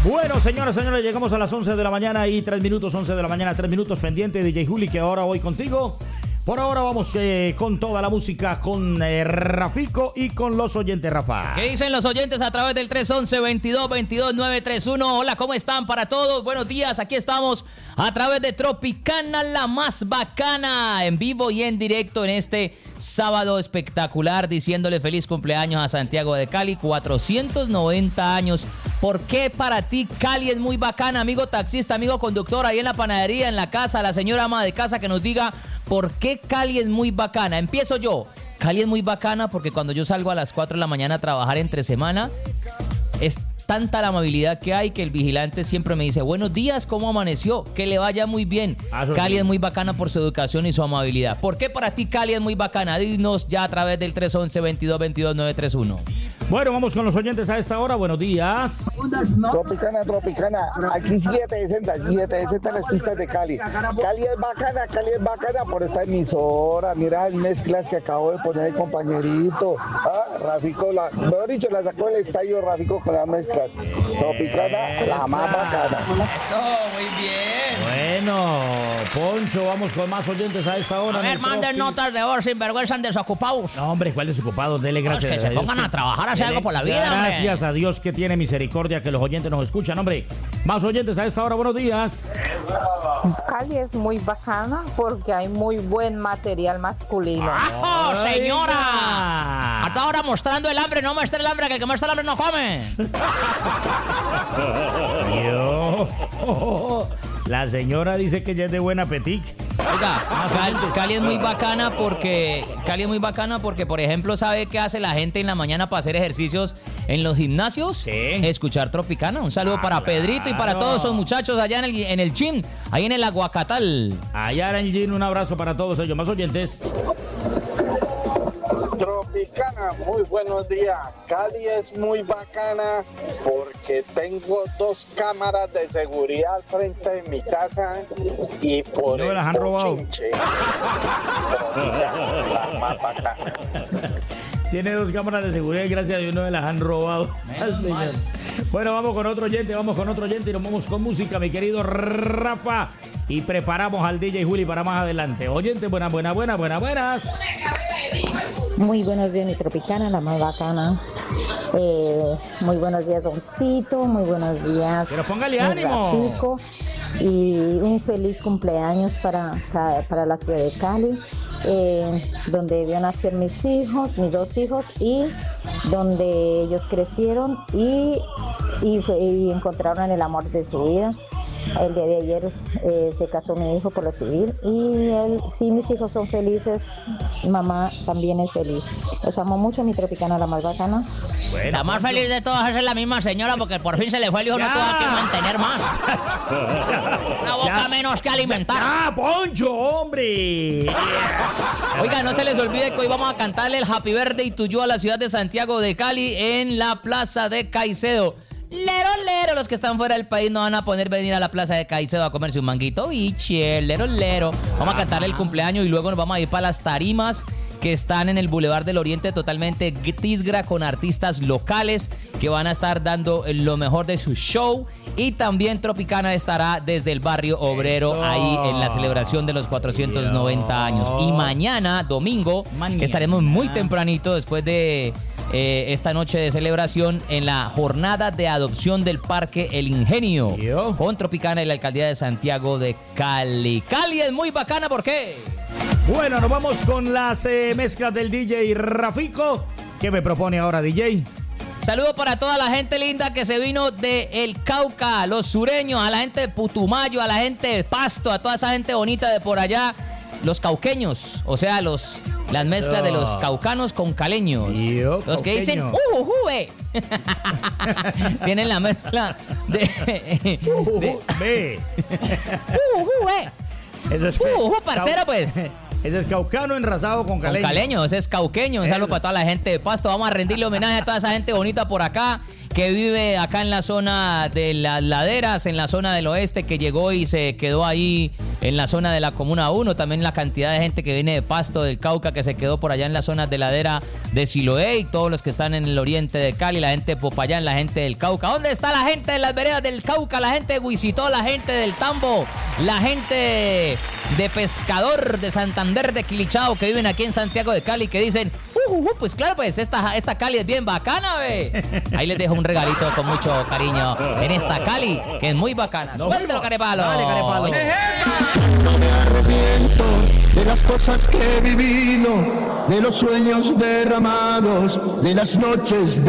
Bueno, señoras, señores, llegamos a las 11 de la mañana y 3 minutos, 11 de la mañana, 3 minutos pendiente de DJ Juli, que ahora voy contigo. Por ahora vamos con toda la música, con Rafico y con los oyentes, Rafa. ¿Qué dicen los oyentes a través del 311-2222-931? Hola, ¿cómo están para todos? Buenos días, aquí estamos a través de Tropicana, la más bacana, en vivo y en directo en este sábado espectacular, diciéndole feliz cumpleaños a Santiago de Cali, 490 años. ¿Por qué para ti Cali es muy bacana, amigo taxista, amigo conductor, ahí en la panadería, en la casa, la señora ama de casa que nos diga por qué Cali es muy bacana? Empiezo yo. Cali es muy bacana porque cuando yo salgo a las 4 de la mañana a trabajar entre semana, es tanta la amabilidad que hay que el vigilante siempre me dice: buenos días, ¿cómo amaneció? Que le vaya muy bien. Cali es muy bacana por su educación y su amabilidad. ¿Por qué para ti Cali es muy bacana? Dinos ya a través del 311-2222-931. Bueno, vamos con los oyentes a esta hora. Buenos días. Tropicana, aquí 760 las pistas de Cali. Cali es bacana por esta emisora. Mira las mezclas que acabo de poner el compañerito. Rafico, mejor dicho, la sacó del estadio Rafico con las mezclas. Tropicana, la más bacana. Eso, muy bien. Bueno, Poncho, vamos con más oyentes a esta hora. A ver, manden notas de voz, sinvergüenza, desocupados. No, hombre, ¿cuál desocupado? Dele gracias que a se Dios. pongan a trabajar, a hacer algo por la vida, Gracias hombre. a Dios que tiene misericordia, que los oyentes nos escuchan, hombre. Más oyentes a esta hora, buenos días. Cali es muy bacana porque hay muy buen material masculino. ¡Ajo, señora! Oiga. Hasta ahora mostrando el hambre, no muestre el hambre, que el que muestra el hambre no come. La señora dice que ya es de buen apetito. Oiga, Cali es muy bacana porque por ejemplo, ¿sabe qué hace la gente en la mañana para hacer ejercicios en los gimnasios? Sí. Escuchar Tropicana. Un saludo para Pedrito y para todos esos muchachos allá en el gym, ahí en el Aguacatal. Allá en el gym, un abrazo para todos ellos. Más oyentes. Tropicana, muy buenos días. Cali es muy bacana porque tengo 2 cámaras de seguridad al frente de mi casa y por no me las han robado. La más bacana. Tiene 2 cámaras de seguridad y gracias a Dios no me las han robado. Al señor. Bueno, vamos con otro oyente y nos vamos con música, mi querido Rafa. Y preparamos al DJ Juli para más adelante. Oyente, buenas. Muy buenos días, mi Tropicana, la más bacana. Muy buenos días, don Tito. Muy buenos días. Pero póngale ánimo. Rafico, y un feliz cumpleaños para la ciudad de Cali, donde debió nacer mis 2 hijos, y donde ellos crecieron y encontraron el amor de su vida. El día de ayer se casó mi hijo por lo civil y sí, mis hijos son felices, mamá también es feliz. Los amo mucho, mi Tropicana, la más bacana. Bueno, la más feliz de todas es la misma señora porque por fin se le fue el hijo, no tuvo que mantener más. Una boca menos que alimentar. ¡Ah, Poncho, hombre! Oiga, no se les olvide que hoy vamos a cantarle el Happy Birthday to you a la ciudad de Santiago de Cali en la Plaza de Caicedo. Lero, lero, los que están fuera del país no van a poder venir a la Plaza de Caicedo a comerse un manguito. Biche, lero, lero. Vamos a cantarle el cumpleaños y luego nos vamos a ir para las tarimas que están en el Boulevard del Oriente, totalmente tisgra, con artistas locales que van a estar dando lo mejor de su show. Y también Tropicana estará desde el barrio obrero ahí en la celebración de los 490 años. Y mañana, domingo, estaremos muy tempranito después de esta noche de celebración en la jornada de adopción del Parque El Ingenio con Tropicana y la Alcaldía de Santiago de Cali. Cali es muy bacana, ¿por qué? Bueno, nos vamos con las mezclas del DJ Rafico. ¿Qué me propone ahora, DJ? Saludo para toda la gente linda que se vino de El Cauca, los sureños, a la gente de Putumayo, a la gente de Pasto, a toda esa gente bonita de por allá, los cauqueños, o sea, las mezclas de los caucanos con caleños. Los que dicen tienen la mezcla de Eso es parcero, pues. Ese es caucano enrasado con caleño. Con caleño, ese es cauqueño. Un saludo para toda la gente de Pasto. Vamos a rendirle homenaje a toda esa gente bonita por acá que vive acá en la zona de las laderas, en la zona del oeste, que llegó y se quedó ahí en la zona de la Comuna 1. También la cantidad de gente que viene de Pasto, del Cauca, que se quedó por allá en las zonas de ladera de Siloé, y todos los que están en el oriente de Cali, la gente de Popayán, la gente del Cauca. ¿Dónde está la gente de las veredas del Cauca? La gente de Huisitó, la gente del Tambo, la gente de Pescador, de Santander, de Quilichao, que viven aquí en Santiago de Cali, que dicen, pues claro, pues esta Cali es bien bacana, ve. Ahí les dejo un regalito con mucho cariño en esta Cali, que es muy bacana. Suéltalo, Carepalo. Dale, Carepalo. No me arrepiento de las cosas que he vivido, de los sueños derramados, de las noches